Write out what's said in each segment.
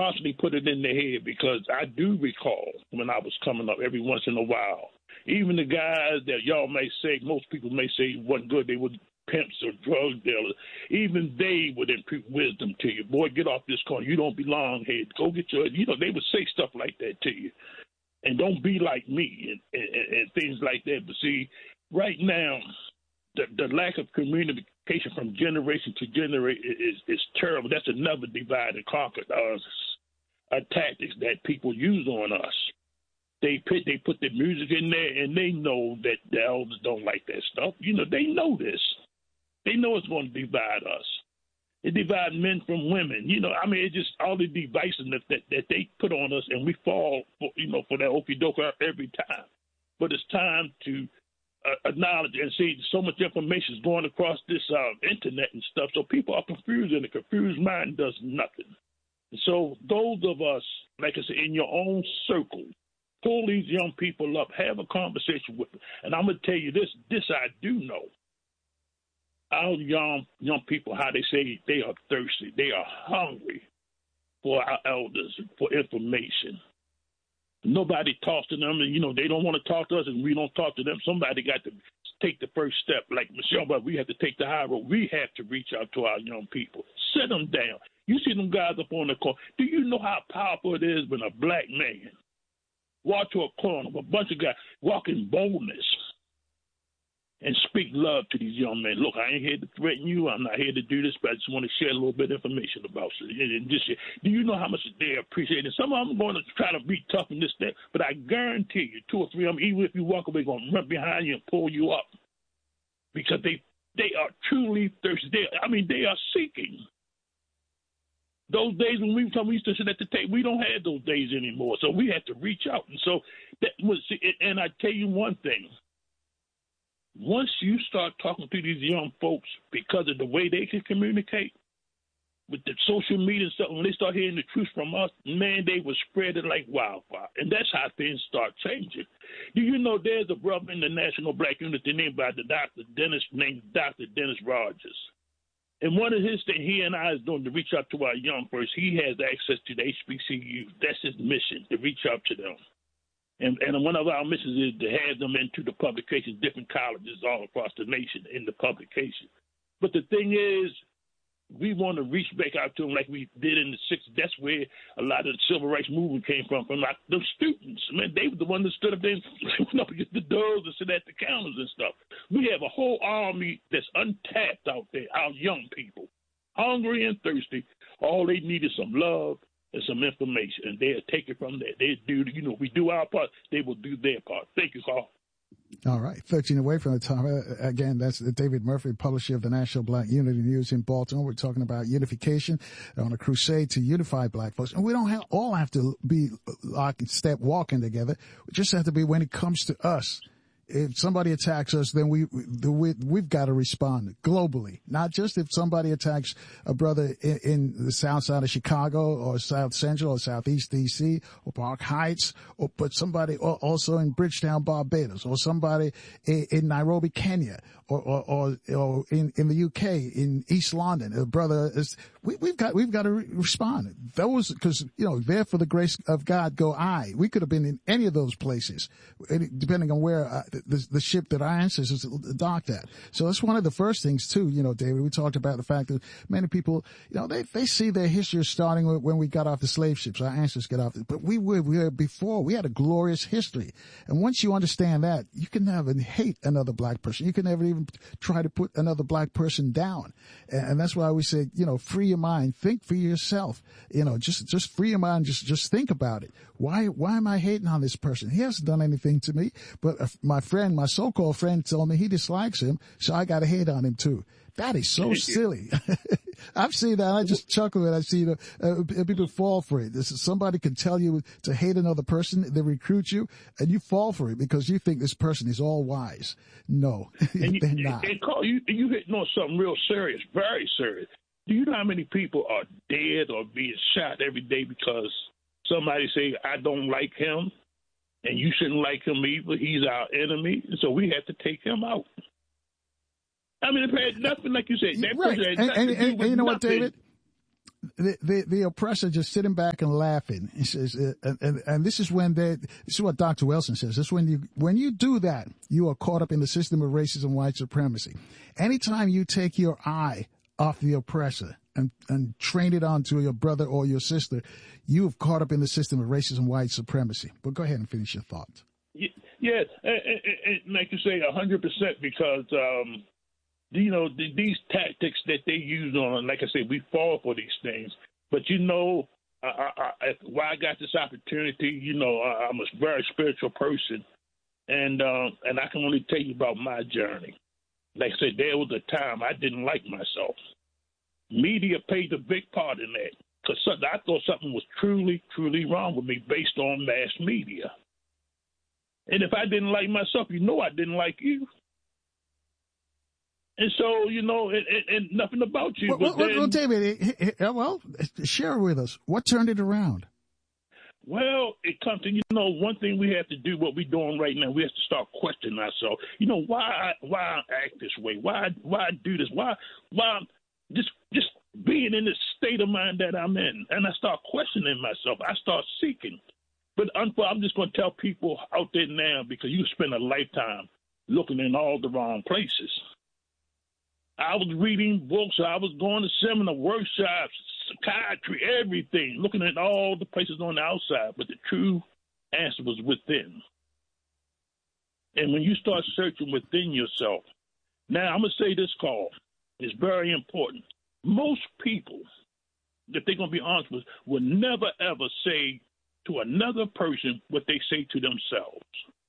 constantly put it in their head, because I do recall when I was coming up every once in a while, even the guys that y'all may say, most people may say wasn't good, they were pimps or drug dealers, even they would impute wisdom to you. Boy, get off this corner. You don't belong here. Go get your, they would say stuff like that to you. And don't be like me and things like that. But see, right now, the lack of communication from generation to generation is terrible. That's another divide and conquer tactics that people use on us. They put the music in there, and they know that the elders don't like that stuff. They know this. They know it's going to divide us. It divides men from women. It's just all the devices that they put on us, and we fall for that okie doke every time. But it's time to acknowledge and see so much information is going across this internet and stuff. So people are confused, and a confused mind does nothing. And so those of us, like I said, in your own circle, pull these young people up, have a conversation with them. And I'm going to tell you this I do know. Our young people, how they say they are thirsty, they are hungry for our elders, for information. Nobody talks to them, and, they don't want to talk to us, and we don't talk to them. Somebody got to take the first step. Like Michelle, but we have to take the high road. We have to reach out to our young people. Sit them down. You see them guys up on the corner. Do you know how powerful it is when a black man walk to a corner of a bunch of guys, walk in boldness, and speak love to these young men? Look, I ain't here to threaten you. I'm not here to do this, but I just want to share a little bit of information about you. And just, do you know how much they appreciate it? Some of them are going to try to be tough and this, that, but I guarantee you, 2 or 3 of them, even if you walk away, going to run behind you and pull you up, because they are truly thirsty. They are seeking. Those days when we used to sit at the table, we don't have those days anymore. So we have to reach out. And so that was, and I tell you one thing. Once you start talking to these young folks, because of the way they can communicate with the social media and stuff, when they start hearing the truth from us, man, they will spread it like wildfire. And that's how things start changing. Do you know there's a brother in the National Black Unity named Dr. Dennis Rogers? And one of his things he and I is doing to reach out to our young folks, he has access to the HBCU. That's his mission, to reach out to them. And one of our missions is to have them into the publications, different colleges all across the nation in the publication. But the thing is, we want to reach back out to them like we did in the 60s. That's where a lot of the civil rights movement came from the students. Man, they were the ones that stood up there and went up against the doors and sit at the counters and stuff. We have a whole army that's untapped out there, our young people, hungry and thirsty. All they need is some love and some information, and they'll take it from there. They do, we do our part, they will do their part. Thank you, Carl. All right. 13 away from the time. Again, that's David Murphy, publisher of the National Black Unity News in Baltimore. We're talking about unification on a crusade to unify black folks. And we don't all have to be lockstep walking together. We just have to be when it comes to us. If somebody attacks us, then we've got to respond globally, not just if somebody attacks a brother in the south side of Chicago or South Central or Southeast D.C. or Park Heights, but somebody also in Bridgetown, Barbados, or somebody in Nairobi, Kenya, or in the UK, in East London. A brother is, we've got to respond. Those, because, there for the grace of God go I. We could have been in any of those places, depending on where the ship that our ancestors docked at. So that's one of the first things too, David. We talked about the fact that many people, they see their history starting when we got off the slave ships. Our ancestors got off, but we were before. We had a glorious history, and once you understand that, you can never hate another black person. You can never even try to put another black person down, and that's why we say, free your mind, think for yourself. Just free your mind. Just think about it. Why am I hating on this person? He hasn't done anything to me, but my so-called friend told me he dislikes him, so I got to hate on him too. That is so silly. I've seen that. I just chuckle when I see people fall for it. Somebody can tell you to hate another person, they recruit you, and you fall for it because you think this person is all wise. No, they're not. And Carl, you hitting on something real serious, very serious. Do you know how many people are dead or being shot every day because somebody say, I don't like him, and you shouldn't like him either. He's our enemy, so we have to take him out. It had nothing, like you said. That right. person had nothing to do with and you know nothing. what, David? the oppressor just sitting back and laughing. He says, and this is this is what Dr. Wilson says. This is when you do that, you are caught up in the system of racism, white supremacy. Anytime you take your eye off the oppressor and train it onto your brother or your sister, you have caught up in the system of racism, white supremacy. But go ahead and finish your thoughts. Yes, and like you say, 100%, because these tactics that they use on, like I say, we fall for these things. But why I got this opportunity, I'm a very spiritual person, and I can only tell you about my journey. Like I said, there was a time I didn't like myself. Media played a big part in that, because I thought something was truly, truly wrong with me based on mass media. And if I didn't like myself, I didn't like you. And so, and nothing about you. Well, David, share with us. What turned it around? Well, it comes to, one thing we have to do, what we're doing right now, we have to start questioning ourselves. Why I act this way? Why I do this? Why just being in this state of mind that I'm in? And I start questioning myself. I start seeking. But I'm just going to tell people out there now, because you spend a lifetime looking in all the wrong places. I was reading books. I was going to seminar, workshops, psychiatry, everything, looking at all the places on the outside. But the true answer was within. And when you start searching within yourself, now I'm going to say this, Carl, it's very important. Most people, if they're going to be honest with, will never, ever say to another person what they say to themselves.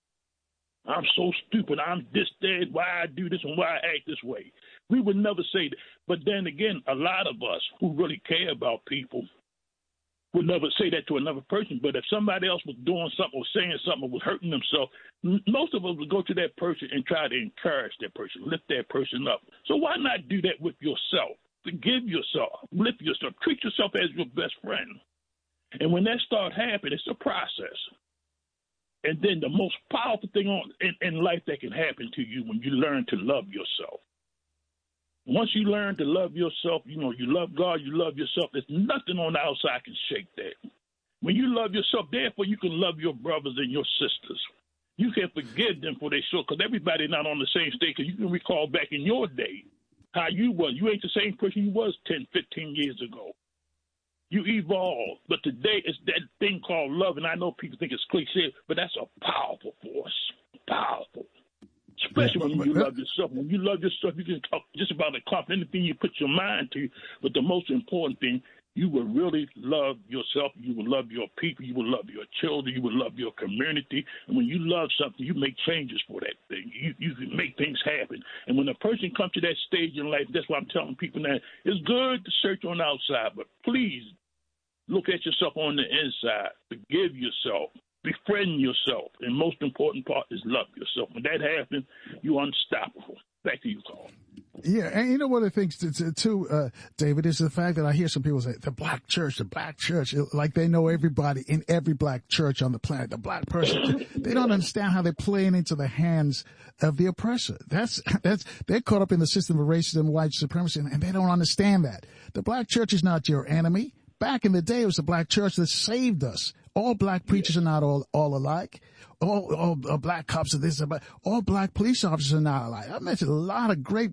I'm so stupid. I'm this, that, why I do this and why I act this way. We would never say that. But then again, a lot of us who really care about people would never say that to another person. But if somebody else was doing something or saying something or was hurting themselves, most of us would go to that person and try to encourage that person, lift that person up. So why not do that with yourself? Forgive yourself, lift yourself, treat yourself as your best friend. And when that starts happening, it's a process. And then the most powerful thing in life that can happen to you when you learn to love yourself. Once you learn to love yourself, you love God, you love yourself. There's nothing on the outside can shake that. When you love yourself, therefore you can love your brothers and your sisters. You can forgive them for their short, because everybody's not on the same stage. Because you can recall back in your day how you was. You ain't the same person you was 10, 15 years ago. You evolve. But today it's that thing called love, and I know people think it's cliche, but that's a powerful force. Powerful. Especially when you love yourself. When you love yourself, you can talk just about accomplish anything you put your mind to. But the most important thing, you will really love yourself. You will love your people. You will love your children. You will love your community. And when you love something, you make changes for that thing. You can make things happen. And when a person comes to that stage in life, that's why I'm telling people now, it's good to search on the outside, but please look at yourself on the inside. Forgive yourself. Befriend yourself. And most important part is love yourself. When that happens, you're unstoppable. Back to you, Carl. Yeah, and one of the things too, David, is the fact that I hear some people say the black church, like they know everybody in every black church on the planet. The black person, they don't understand how they're playing into the hands of the oppressor. They're caught up in the system of racism, white supremacy, and they don't understand that. The black church is not your enemy. Back in the day, it was the black church that saved us. All black preachers are not all alike. All black cops are this. All black police officers are not alike. I met a lot of great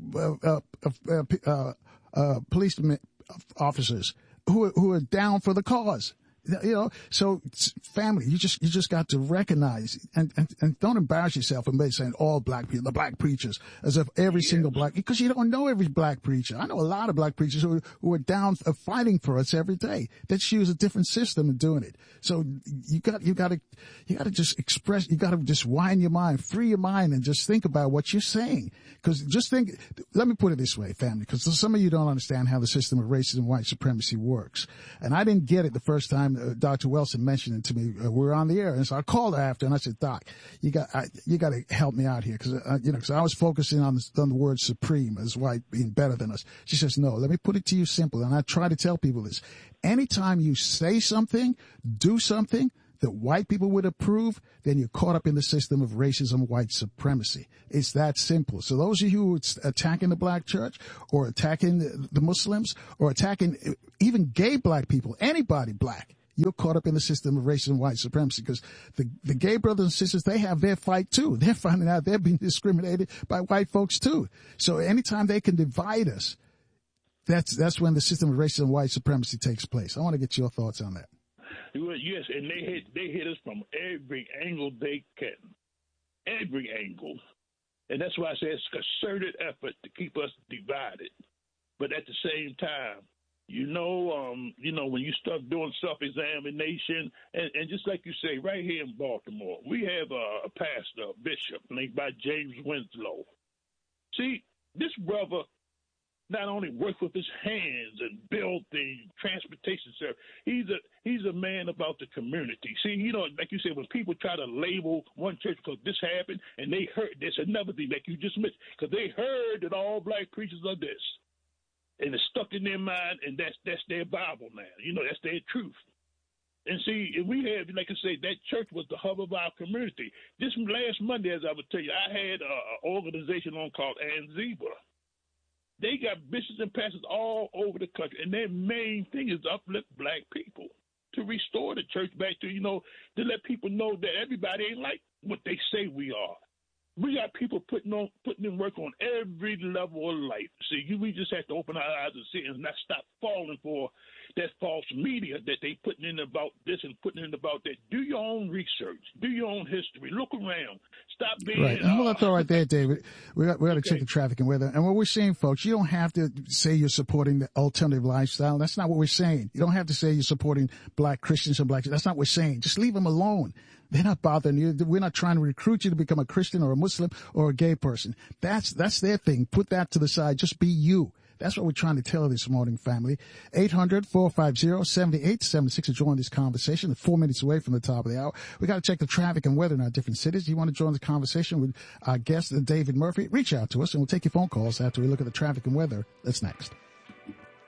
police officers who are down for the cause. So family, you just got to recognize and don't embarrass yourself and saying all black people, the black preachers, as if every single black, because you don't know every black preacher. I know a lot of black preachers who are down fighting for us every day. They choose a different system in doing it. So you got to just express, you got to just wind your mind, free your mind, and just think about what you're saying. Because let me put it this way, family, because some of you don't understand how the system of racism and white supremacy works. And I didn't get it the first time Dr. Wilson mentioned it to me. We were on the air, and so I called her after, and I said, "Doc, you got to help me out here, because I was focusing on the word supreme as white being better than us." She says, "No, let me put it to you simple," and I try to tell people this: anytime you say something, do something that white people would approve, then you're caught up in the system of racism, white supremacy. It's that simple. So those of you who are attacking the black church or attacking the Muslims or attacking even gay black people, anybody black, you're caught up in the system of racism and white supremacy, because the gay brothers and sisters, they have their fight too. They're finding out they're being discriminated by white folks too. So anytime they can divide us, that's when the system of racism and white supremacy takes place. I want to get your thoughts on that. Well, yes, and they hit us from every angle they can. Every angle. And that's why I say it's a concerted effort to keep us divided. But at the same time, when you start doing self-examination, and just like you say, right here in Baltimore, we have a pastor, a bishop, named by James Winslow. See, this brother not only worked with his hands and built the transportation service, he's a man about the community. See, like you said, when people try to label one church because this happened, and they heard this, another thing, like you just mentioned, because they heard that all black preachers are this. And it's stuck in their mind, and that's their Bible now. That's their truth. And see, we have, like I say, that church was the hub of our community. This last Monday, as I would tell you, I had an organization on called Anziba. They got bishops and pastors all over the country, and their main thing is to uplift black people, to restore the church back to, to let people know that everybody ain't like what they say we are. We got people putting in work on every level of life. See, we just have to open our eyes and see and not stop falling for that false media that they putting in about this and putting in about that. Do your own research. Do your own history. Look around. Stop being... Right. And hold that thought right there, David. We got to check the traffic and weather. And what we're saying, folks, you don't have to say you're supporting the alternative lifestyle. That's not what we're saying. You don't have to say you're supporting black Christians and black... That's not what we're saying. Just leave them alone. They're not bothering you. We're not trying to recruit you to become a Christian or a Muslim or a gay person. That's their thing. Put that to the side. Just be you. That's what we're trying to tell this morning, family. 800-450-7876 to join this conversation. 4 minutes away from the top of the hour. We got to check the traffic and weather in our different cities. You want to join the conversation with our guest, David Murphy? Reach out to us, and we'll take your phone calls after we look at the traffic and weather. That's next.